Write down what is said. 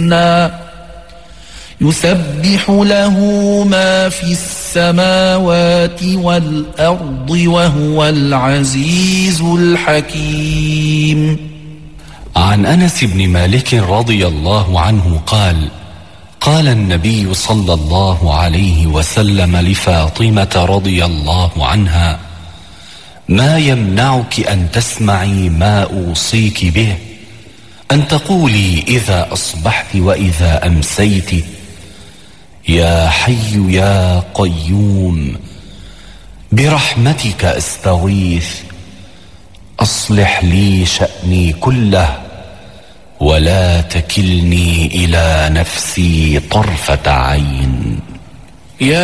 الحسنى يسبح له ما في السماوات والأرض وهو العزيز الحكيم. عن أنس بن مالك رضي الله عنه قال: قال النبي صلى الله عليه وسلم لفاطمة رضي الله عنها: ما يمنعك أن تسمعي ما أوصيك به، أن تقولي إذا أصبحت وإذا أمسيت: يا حي يا قيوم برحمتك أستغيث، أصلح لي شأني كله ولا تكلني إلى نفسي طرفة عين.